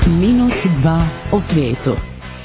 Minut 2 o svijetu.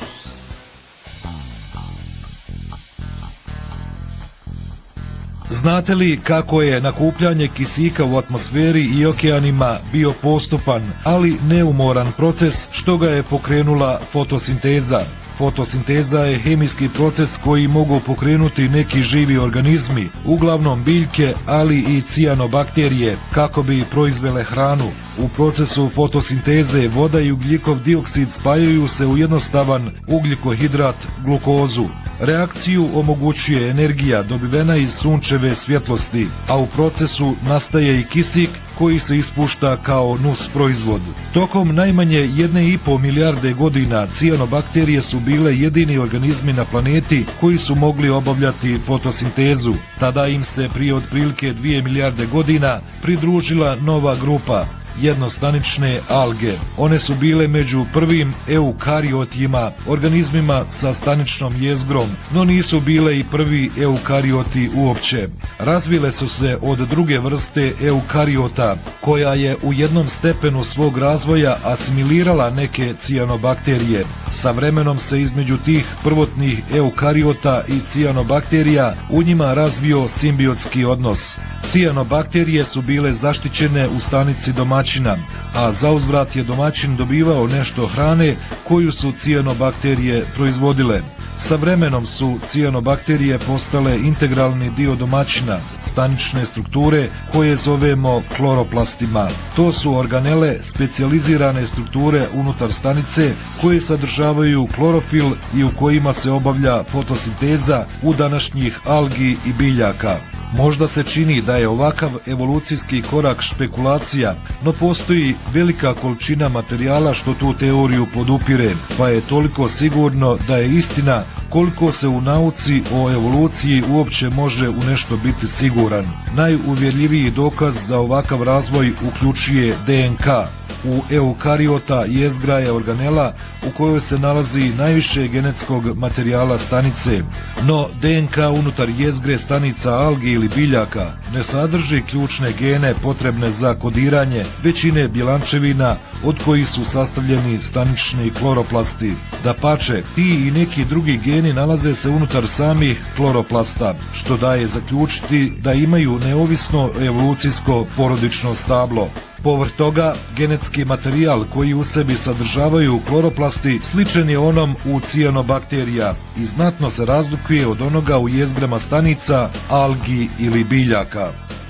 Znate li kako je nakupljanje kisika u atmosferi i okeanima bio postupan, ali neumoran proces što ga je pokrenula fotosinteza? Fotosinteza je hemijski proces koji mogu pokrenuti neki živi organizmi, uglavnom biljke, ali i cijanobakterije, kako bi proizvele hranu. U procesu fotosinteze voda i ugljikov dioksid spajaju se u jednostavan ugljikohidrat, glukozu. Reakciju omogućuje energija dobivena iz sunčeve svjetlosti, a u procesu nastaje i kisik koji se ispušta kao nus proizvod. Tokom najmanje 1,5 milijarde godina cijanobakterije su bile jedini organizmi na planeti koji su mogli obavljati fotosintezu. Tada im se prije otprilike 2 milijarde godina pridružila nova grupa, jednostanične alge. One su bile među prvim eukariotima, organizmima sa staničnom jezgrom, no nisu bile i prvi eukarioti uopće. Razvile su se od druge vrste eukariota, koja je u jednom stepenu svog razvoja asimilirala neke cijanobakterije. Sa vremenom se između tih prvotnih eukariota i cijanobakterija u njima razvio simbiotski odnos. Cijanobakterije su bile zaštićene u stanici domaćina, a zauzvrat je domaćin dobivao nešto hrane koju su cijanobakterije proizvodile. Sa vremenom su cijanobakterije postale integralni dio domaćina, stanične strukture koje zovemo kloroplastima. To su organele, specijalizirane strukture unutar stanice koje sadržavaju klorofil i u kojima se obavlja fotosinteza u današnjih algi i biljaka. Možda se čini da je ovakav evolucijski korak špekulacija, no postoji velika količina materijala što tu teoriju podupire, pa je toliko sigurno da je istina koliko se u nauci o evoluciji uopće može u nešto biti siguran. Najuvjerljiviji dokaz za ovakav razvoj uključuje DNK. U eukariota jezgra je organela u kojoj se nalazi najviše genetskog materijala stanice. No DNK unutar jezgre stanica algi ili biljaka ne sadrži ključne gene potrebne za kodiranje većine bjelančevina od kojih su sastavljeni stanični kloroplasti. Dapače, ti i neki drugi geni nalaze se unutar samih kloroplasta, što daje zaključiti da imaju neovisno evolucijsko porodično stablo. Povrh toga, genetski materijal koji u sebi sadržavaju kloroplasti sličan je onom u cijanobakterija i znatno se razlikuje od onoga u jezgrama stanica, algi ili biljaka.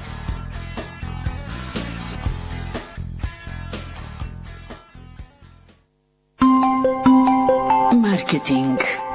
Marketing.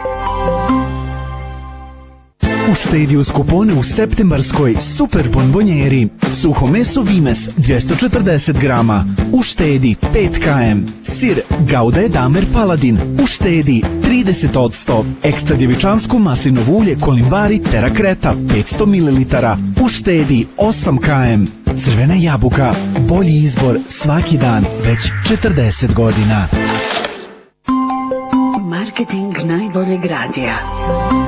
Uštedi uz kupone u septembarskoj super bonbonjeri. Suho meso Vimes 240 grama. Uštedi 5 km. Sir Gouda Damer Paladin. Uštedi 30%. Ekstra djevičansko maslinovo ulje Kolimvari Terra Creta 500 ml. Uštedi 8 km. Crvena jabuka. Bolji izbor svaki dan već 40 godina. Marketing najboljeg radija.